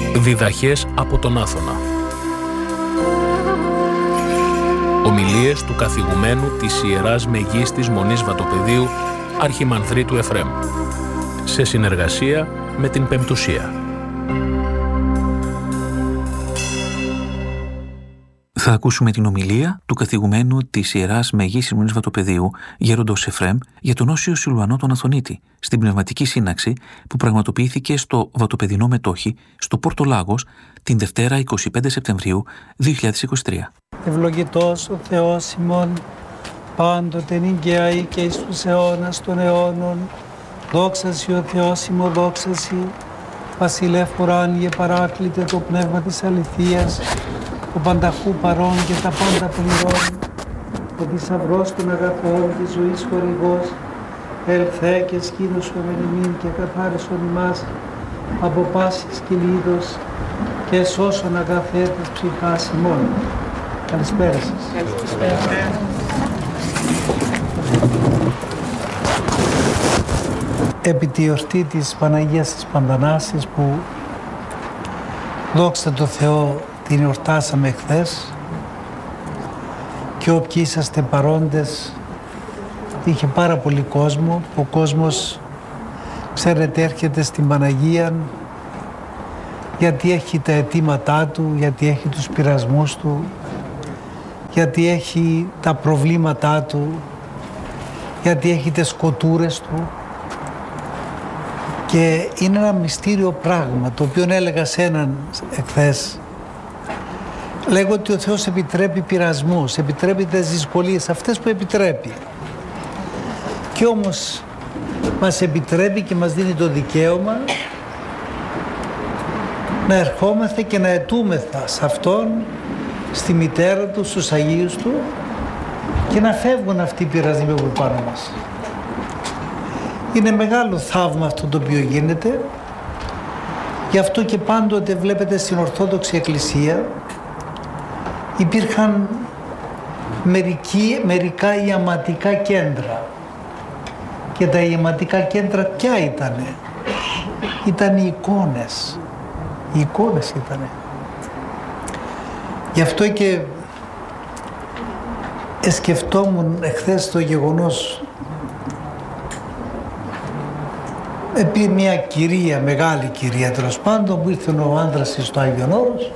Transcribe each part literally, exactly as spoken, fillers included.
Διδαχές από τον Άθωνα. Ομιλίες του καθηγουμένου της Ιεράς Μεγίστης Μονής Βατοπεδίου, Αρχιμανδρίτου Εφραίμ, σε συνεργασία με την Πεμπτουσία. Θα ακούσουμε την ομιλία του καθηγουμένου της Ιεράς Μεγίστης Μονής Βατοπεδίου, Γέροντος Εφραίμ, για τον Όσιο Σιλουανό τον Αθωνίτη, στην πνευματική σύναξη που πραγματοποιήθηκε στο Βατοπεδινό Μετόχι, στο Πόρτο Λάγος, την Δευτέρα εικοστή πέμπτη Σεπτεμβρίου δύο χιλιάδες είκοσι τρία. Ευλογητός ο Θεός ημών, πάντοτε νικαιαεί και εις τους αιώνας των αιώνων. Δόξα Συ ο Θεός ημών, δόξα Συ, βασιλεύ ουράνιε παράκλητε το πνεύμα της αληθείας, ο πανταχού παρών και τα πάντα πληρών, ο θησαυρός των αγαθών της ζωής χορηγός, ελθέ και σκήνωσον εν ημίν και καθάρισον ημάς από πάσης κυλίδος και σώσον αγαθέ της ψυχάς ημών. Καλησπέρα σας. Καλησπέρα. Επί τη εορτή της Παναγίας της Παντανάσης που, δόξα τω Θεώ, την εορτάσαμε χθες και όποιοι είσαστε παρόντες, είχε πάρα πολύ κόσμο. Ο κόσμος, ξέρετε, έρχεται στην Παναγία γιατί έχει τα αιτήματά του, γιατί έχει τους πειρασμούς του, γιατί έχει τα προβλήματά του, γιατί έχει τις σκοτούρες του. Και είναι ένα μυστήριο πράγμα, το οποίο έλεγα σε έναν εχθές. Λέγω ότι ο Θεός επιτρέπει πειρασμούς, επιτρέπει τις δυσκολίες, αυτές που επιτρέπει. Και όμως μας επιτρέπει και μας δίνει το δικαίωμα να ερχόμαστε και να αιτούμεθα σε Αυτόν, στη μητέρα Του, στους Αγίους Του και να φεύγουν αυτοί οι πειρασμοί από πάνω μας. Είναι μεγάλο θαύμα αυτό το οποίο γίνεται. Γι' αυτό και πάντοτε βλέπετε στην Ορθόδοξη Εκκλησία υπήρχαν μερικοί, μερικά ιαματικά κέντρα. Και τα ιαματικά κέντρα ποια ήτανε? Ήταν οι εικόνες. Οι εικόνες ήτανε. Γι' αυτό και σκεφτόμουν εχθές το γεγονός. Επί μια κυρία, μεγάλη κυρία τέλος πάντων, που ήρθε ο άντρας της στο Άγιον Όρος,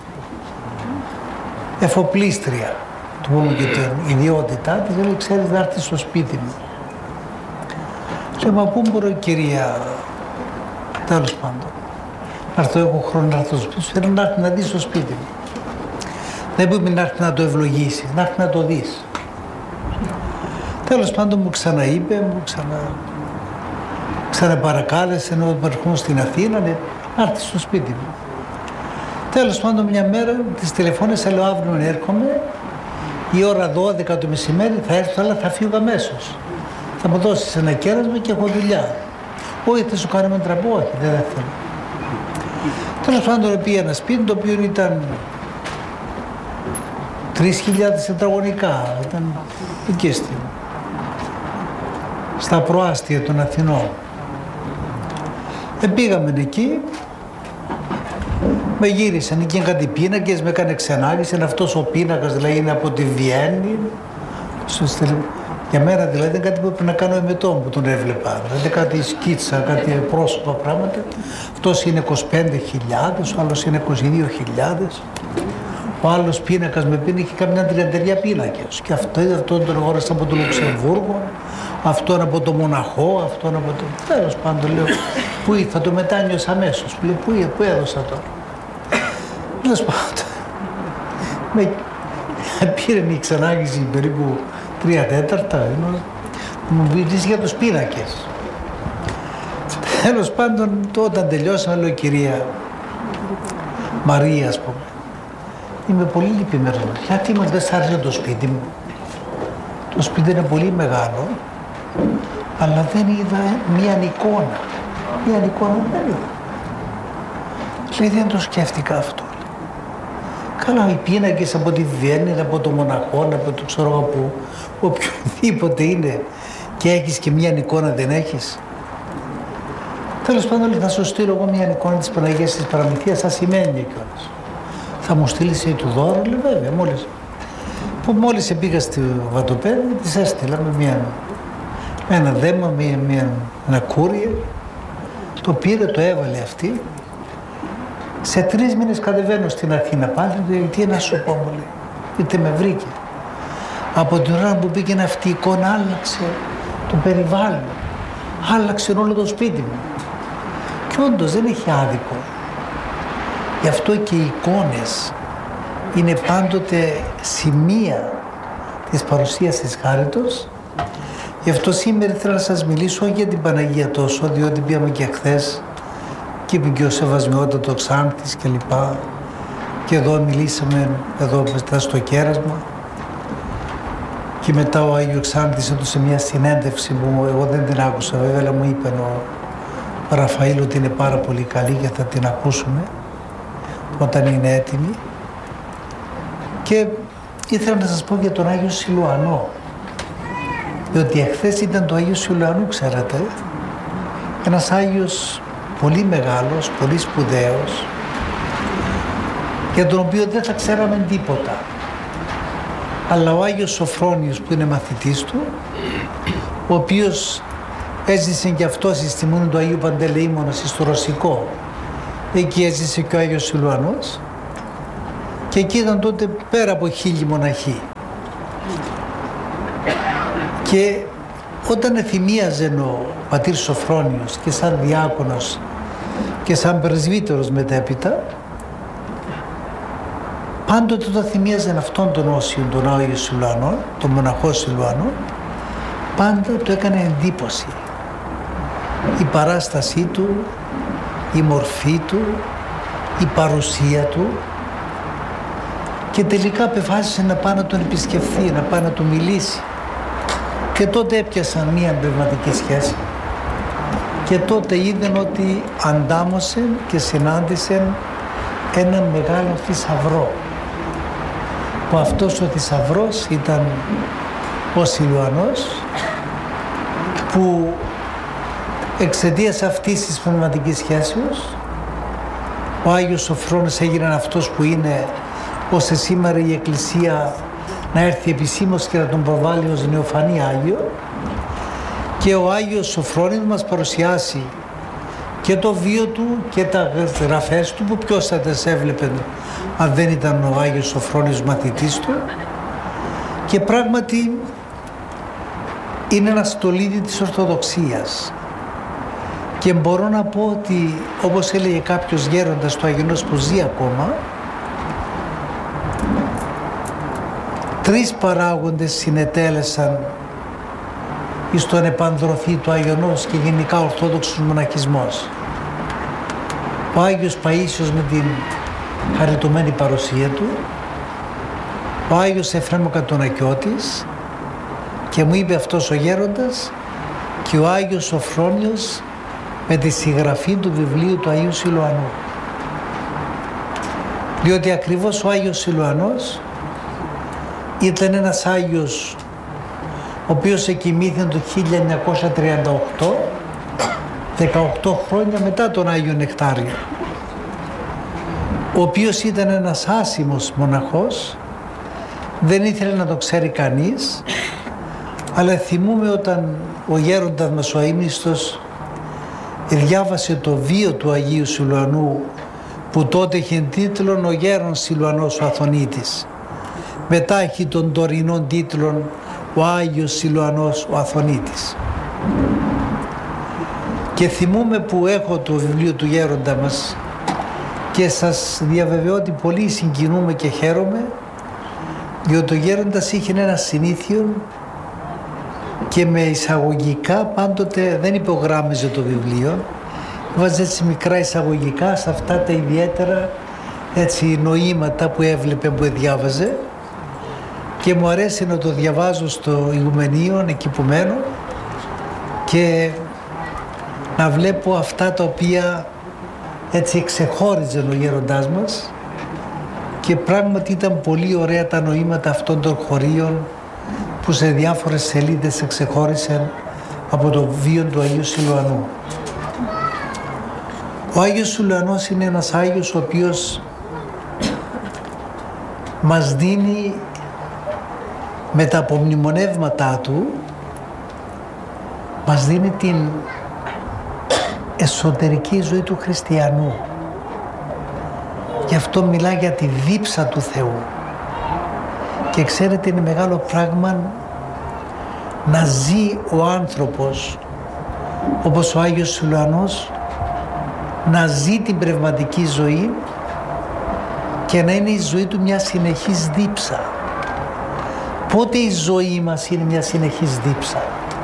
εφοπλίστρια, του πούμε και την ιδιότητά της, λέει, ξέρεις, να έρθει στο σπίτι μου. Λέει, μα πού μπορώ, κυρία, τέλος πάντων, να έρθω, έχω χρόνο να έρθω στο σπίτι σου, θέλω να έρθει να δεις στο σπίτι μου. Δεν πρέπει να έρθει να το ευλογήσεις, να έρθει να το δεις. Τέλος πάντων μου ξαναείπε, μου ξανα... ξαναπαρακάλεσε, ενώ ερχόμουν στην Αθήνα, να έρθει στο σπίτι μου. Τέλος πάντων μια μέρα της τηλεφώνησα, λέω αύριο έρχομαι, η ώρα δώδεκα το μεσημέρι θα έρθω, αλλά θα φύγω αμέσως. Θα μου δώσεις ένα κέρασμα και έχω δουλειά. Όχι, θα σου κάνουμε τραπό, όχι, δεν θα θέλω. Τέλος πάντων πήγα ένα σπίτι, το οποίο ήταν τρεις χιλιάδες τετραγωνικά, ήταν εκεί στην, στα προάστια των Αθηνών. Ε, πήγαμε εκεί, με γύρισαν εκεί κάτι πίνακες, με έκανε ξενάγηση, αυτός ο πίνακας δηλαδή είναι από τη Βιέννη. Για μένα δηλαδή ήταν κάτι που έπρεπε να κάνω εμετών που τον έβλεπα, δηλαδή κάτι σκίτσα, κάτι πρόσωπα πράγματα. Αυτός είναι είκοσι πέντε χιλιάδες, ο άλλος είναι είκοσι δύο χιλιάδες. Ο άλλος πίνακας με πίνακε είχε καμιά τριανταριά πίνακες. Και αυτό είναι αυτόν τον αγόρασα από το Λουξεμβούργο, αυτόν από το Μοναχό, αυτόν από το... Τέλος πάντων λέω, πού ήρθα, το μετάνιωσα αμέσως. Λέω, πού, πού έδωσα τώρα. Τέλος πάντων, με πήρε η ξανάγηση περίπου τρία τέταρτα, μου μιλήσει για τους πίνακες. Τέλος πάντων, όταν τελειώσαμε, λέω, κυρία Μαρία, ας πούμε, είμαι πολύ λυπημένος. Γιατί μας δεν σ' άρεσε το σπίτι μου. Το σπίτι είναι πολύ μεγάλο, αλλά δεν είδα μία εικόνα. Μία εικόνα δεν είδα. Λέει, δεν το σκέφτηκα αυτό. Καλά, οι πίνακες από τη Βιέννη, από το Μοναχό, από το ξέρω εγώ που, οποιοδήποτε είναι και έχεις και μία εικόνα δεν έχεις. Τέλος πάντων, θα σου στείλω εγώ μια εικόνα της Παναγίας της Παραμυθίας, ασημένια κιόλας. Θα μου στείλεις εσύ του δώρο, λέει βέβαια, μόλις. Που μόλις πήγα στη Βατοπέδη, της έστειλα με, μια, με ένα δέμα, με μια, ένα courier. Το πήρε, το έβαλε αυτή. Σε τρεις μήνες κατεβαίνω στην Αθήνα πάλι, τι να σου πω, μου λέει, γιατί με βρήκε. Από την ώρα που πήγαινε αυτή η εικόνα άλλαξε το περιβάλλον, άλλαξε όλο το σπίτι μου. Και όντως δεν έχει άδικο. Γι' αυτό και οι εικόνες είναι πάντοτε σημεία της παρουσίας της χάριτος. Γι' αυτό σήμερα θέλω να σας μιλήσω για την Παναγία τόσο, διότι πήγαμε και χθες και είπε και ο Σεβασμιότατο Ξάνθης και λοιπά. Και εδώ μιλήσαμε, εδώ μετά στο κέρασμα. Και μετά ο Άγιο Ξάνθης έδωσε μια συνέντευξη που εγώ δεν την άκουσα βέβαια, αλλά μου είπε ο Ραφαήλ ότι είναι πάρα πολύ καλή και θα την ακούσουμε όταν είναι έτοιμη. Και ήθελα να σας πω για τον Άγιο Σιλουανό, διότι εχθές ήταν το Άγιο Σιλουανού, ξέρετε, ένας Άγιος πολύ μεγάλος, πολύ σπουδαίος, για τον οποίο δεν θα ξέραμε τίποτα. Αλλά ο Άγιος Σοφρόνιος που είναι μαθητής του, ο οποίος έζησε και αυτός στη μούνη του Αγίου Παντελεήμονα στο Ρωσικό, εκεί έζησε και ο Άγιος Σιλουανός και εκεί ήταν τότε πέρα από χίλιοι μοναχοί. Και όταν εθυμίαζε ο πατήρ Σοφρόνιος και σαν διάκονος και σαν πρεσβύτερος μετέπειτα, πάντοτε το θυμίαζαν αυτόν τον όσιο, τον Άγιο Σιλουανό, τον μοναχό Σιλουανό, πάντα του έκανε εντύπωση η παράστασή του, η μορφή του, η παρουσία του, και τελικά απεφάσισε να πάει να τον επισκεφθεί, να πάει να του μιλήσει. Και τότε έπιασαν μία πνευματική σχέση και τότε είδαν ότι αντάμωσαν και συνάντησαν έναν μεγάλο θησαυρό, που αυτός ο θησαυρός ήταν ο Σιλουανός, που εξαιτίας αυτής της πνευματικής σχέσεως ο Άγιος Σοφρόνης έγινε αυτός που είναι, ώστε σήμερα η Εκκλησία να έρθει επισήμως και να τον προβάλλει ως νεοφανή Άγιο. Και ο Άγιος Σοφρόνης μας παρουσιάσει και το βίο του και τα γραφές του, που ποιος θα τις έβλεπε αν δεν ήταν ο Άγιος Σοφρόνης μαθητής του, και πράγματι είναι ένα στολίδι της Ορθοδοξίας. Και μπορώ να πω ότι, όπως έλεγε κάποιος γέροντας του Αγιονός που ζει ακόμα, τρεις παράγοντες συνετέλεσαν στον επανδρωθεί του Αγιονός και γενικά Ορθόδοξος μοναχισμός. Ο Άγιος Παΐσιος με την χαριτωμένη παρουσία του, ο Άγιος Εφραίμ ο Κατονακιώτης, και μου είπε αυτός ο γέροντας, και ο Άγιος Σοφρόνιος με τη συγγραφή του βιβλίου του Αγίου Σιλουανού. Διότι ακριβώς ο Άγιος Σιλουανός ήταν ένας Άγιος ο οποίος εκοιμήθη το χίλια εννιακόσια τριάντα οκτώ, δεκαοκτώ χρόνια μετά τον Άγιο Νεκτάριο, ο οποίος ήταν ένας άσημος μοναχός, δεν ήθελε να το ξέρει κανείς, αλλά θυμούμε όταν ο γέροντας μας ο αείμνηστος διάβασε το βίο του Αγίου Σιλουανού, που τότε είχε τίτλον «Ο γέρον Σιλουανός ο Αθωνίτης». Μετά έχει τον τωρινόν τίτλον «Ο Άγιος Σιλουανός ο Αθωνίτης». Και θυμούμε που έχω το βιβλίο του γέροντα μας και σας διαβεβαιώ ότι πολύ συγκινούμε και χαίρομαι, διότι ο γέροντας είχε ένα συνήθειο και με εισαγωγικά πάντοτε δεν υπογράμμιζε το βιβλίο, βάζε έτσι μικρά εισαγωγικά σε αυτά τα ιδιαίτερα έτσι νοήματα που έβλεπε, που διάβαζε, και μου αρέσει να το διαβάζω στο ηγουμενείο εκεί που μένω και να βλέπω αυτά τα οποία έτσι εξεχώριζε ο γέροντάς μας, και πράγματι ήταν πολύ ωραία τα νοήματα αυτών των χωρίων που σε διάφορες σελίδες εξεχώρισαν από το βίο του Αγίου Σιλουανού. Ο Άγιος Σιλουανός είναι ένας Άγιος ο οποίος μας δίνει με τα απομνημονεύματά του, μας δίνει την εσωτερική ζωή του χριστιανού. Γι' αυτό μιλά για τη δίψα του Θεού. Και ξέρετε, είναι μεγάλο πράγμα να ζει ο άνθρωπος όπως ο Άγιος Σιλουανός, να ζει την πνευματική ζωή και να είναι η ζωή του μια συνεχής δίψα. Πότε η ζωή μας είναι μια συνεχής δίψα?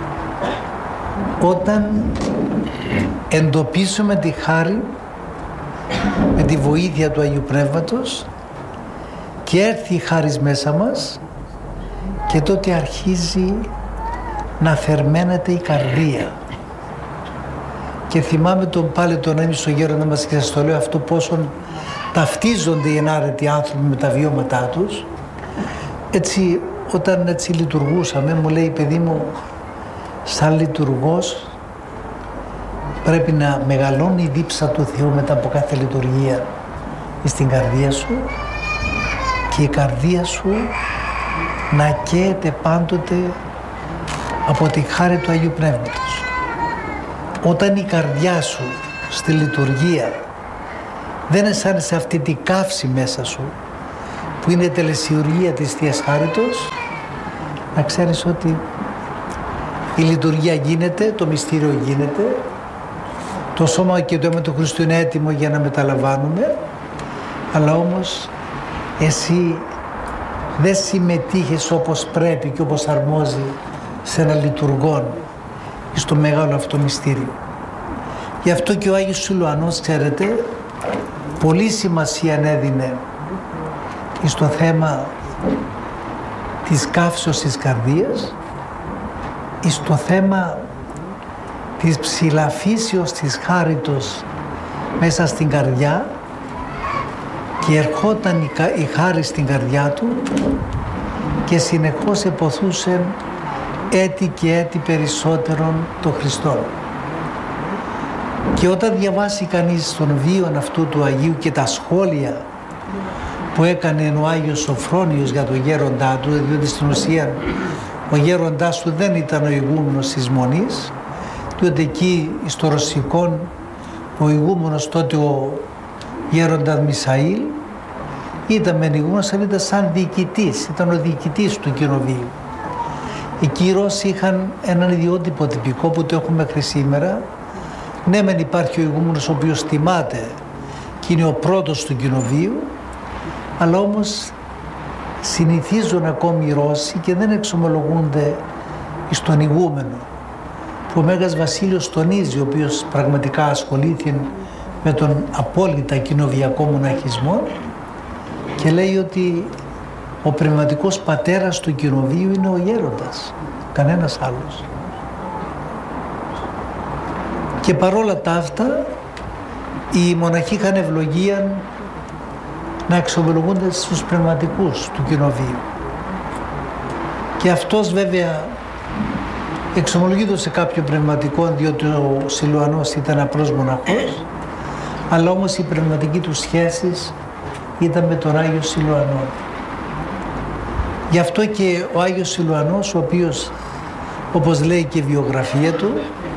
Όταν εντοπίσουμε τη χάρη με τη βοήθεια του Αγίου Πνεύματος και έρθει η χάρις μέσα μας, και τότε αρχίζει να θερμαίνεται η καρδία. Και θυμάμαι τον πάλι τον έμισο γέροντα μας, και σας το λέω αυτό, πόσο ταυτίζονται οι ενάρετοι άνθρωποι με τα βιώματά τους. Έτσι, όταν έτσι λειτουργούσαμε, μου λέει, παιδί μου, σαν λειτουργός πρέπει να μεγαλώνει η δίψα του Θεού μετά από κάθε λειτουργία στην καρδία σου, και η καρδία σου να καίεται πάντοτε από τη χάρη του Αγίου Πνεύματος. Όταν η καρδιά σου στη λειτουργία δεν αισθάνεσαι αυτή τη καύση μέσα σου που είναι η τελεσιουργία της Θείας Χάριτος, να ξέρεις ότι η λειτουργία γίνεται, το μυστήριο γίνεται, το σώμα και το αίμα του Χριστού είναι έτοιμο για να μεταλαμβάνουμε, αλλά όμως εσύ δεν συμμετείχες όπως πρέπει και όπως αρμόζει σε ένα λειτουργόν στο μεγάλο αυτό μυστήριο. Γι' αυτό και ο Άγιος Σιλουανός, ξέρετε, πολύ σημασία έδινε στο θέμα της καύσεως της καρδίας, στο θέμα της ψηλαφήσεως της χάριτος μέσα στην καρδιά, και ερχόταν η χάρη στην καρδιά του και συνεχώς εποθούσε έτη και έτη περισσότερον το Χριστό. Και όταν διαβάσει κανείς τον βίον αυτού του Αγίου και τα σχόλια που έκανε ο Άγιος Σοφρόνιος για τον γέροντά του, διότι στην ουσία ο γέροντάς του δεν ήταν ο ηγούμενος της Μονής, διότι εκεί στο Ρωσικό ο ηγούμενος τότε ο γέροντας Μισαήλ ήταν μεν ηγούμενος, αλλά ήταν σαν διοικητής, ήταν ο διοικητής του κοινοβίου. Εκεί οι Ρώσοι είχαν έναν ιδιότυπο τυπικό που το έχουμε μέχρι σήμερα. Ναι, μεν υπάρχει ο ηγούμενος ο οποίος τιμάται και είναι ο πρώτος του κοινοβίου, αλλά όμως συνηθίζουν ακόμη οι Ρώσοι και δεν εξομολογούνται στον ηγούμενο, που ο Μέγας Βασίλειος τονίζει, ο οποίος πραγματικά ασχολήθηκε με τον απόλυτα κοινοβιακό μοναχισμό, και λέει ότι ο πνευματικός πατέρας του κοινοβίου είναι ο γέροντας, κανένας άλλος. Και παρόλα τα αυτά, οι μοναχοί είχαν ευλογία να εξομολογούνται στους πνευματικούς του κοινοβίου. Και αυτός βέβαια εξομολογείται σε κάποιο πνευματικό, διότι ο Σιλουανός ήταν απλός μοναχός, αλλά όμως η πνευματική του σχέση ήταν με τον Άγιο Σιλουανό. Γι' αυτό και ο Άγιος Σιλουανός, ο οποίος, όπως λέει και η βιογραφία του,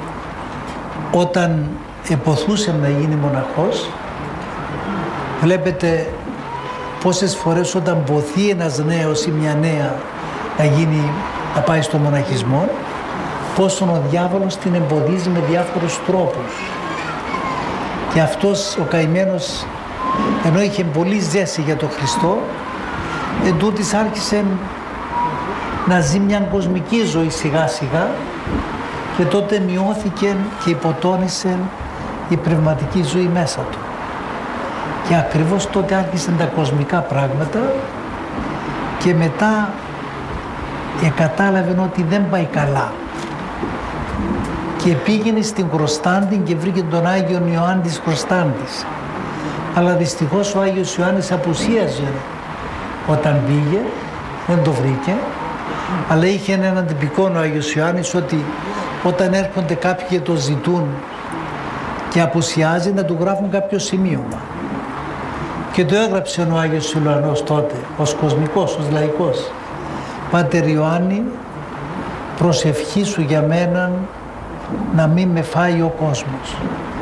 όταν εποθούσε να γίνει μοναχός, βλέπετε πόσες φορές όταν ποθεί ένας νέος ή μια νέα να γίνει, να πάει στο μοναχισμό, πόσο ο διάβολος την εμποδίζει με διάφορους τρόπους. Και αυτός ο καημένος, ενώ είχε πολύ ζέση για τον Χριστό, εντούτοις άρχισε να ζει μια κοσμική ζωή σιγά σιγά, και τότε μειώθηκε και υποτόνισε η πνευματική ζωή μέσα του. Και ακριβώς τότε άρχισαν τα κοσμικά πράγματα, και μετά εκατάλαβε ότι δεν πάει καλά. Και πήγαινε στην Κροστάντη και βρήκε τον Άγιον Ιωάννη της Κροστάντης. Αλλά δυστυχώς ο Άγιος Ιωάννης απουσίαζε όταν πήγε, δεν το βρήκε. Αλλά είχε έναν τυπικό ο Άγιος Ιωάννης, ότι όταν έρχονται κάποιοι και το ζητούν και απουσιάζει να του γράφουν κάποιο σημείωμα. Και το έγραψε ο Άγιος Σιλουανός τότε, ως κοσμικός, ως λαϊκός. Πάτερ Ιωάννη, προσευχή σου για μένα να μην με φάει ο κόσμος.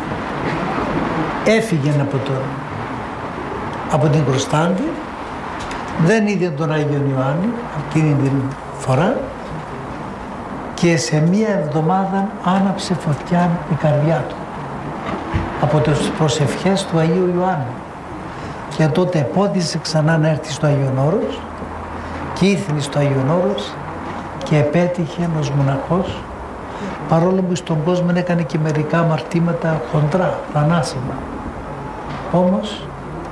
Έφυγε από, το, από την Κωνσταντή, δεν είδε τον Άγιο Ιωάννη εκείνη την φορά και σε μία εβδομάδα άναψε φωτιά η καρδιά του από τις προσευχές του Αγίου Ιωάννη. Και τότε επώδησε ξανά να έρθει στο Άγιον Όρος και ήθελε στο Άγιον Όρος και επέτυχε ως μοναχός, παρόλο που στον κόσμο έκανε και μερικά αμαρτήματα χοντρά, θανάσιμα. Όμως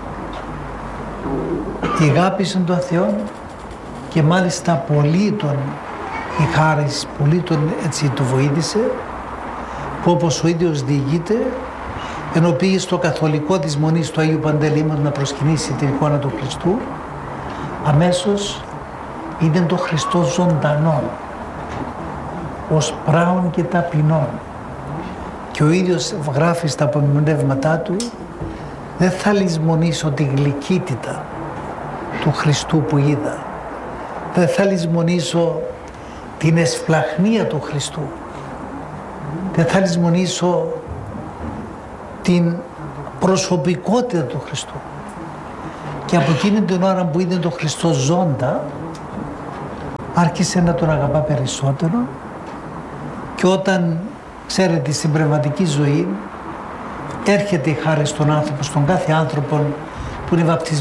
ηγάπησε τον Θεό και μάλιστα πολύ τον η χάρις, πολύ τον έτσι του βοήθησε, που όπως ο ίδιος διηγείται, ενώ πήγε στο καθολικό της Μονής του Αγίου Παντελεήμων να προσκυνήσει την εικόνα του Χριστού, αμέσως είδε τον Χριστό ζωντανό, ως πράον και ταπεινόν. Και ο ίδιος γράφει στα απομνημονεύματά του, δεν θα λησμονήσω τη γλυκύτητα του Χριστού που είδα. Δεν θα λησμονήσω την εσπλαχνία του Χριστού. Δεν θα λησμονήσω την προσωπικότητα του Χριστού. Και από εκείνη την ώρα που είδε τον Χριστό ζώντα, άρχισε να τον αγαπά περισσότερο και όταν, ξέρετε, στην πνευματική ζωή έρχεται η χάρη στον άνθρωπο, στον κάθε άνθρωπο που είναι βαπτισμένος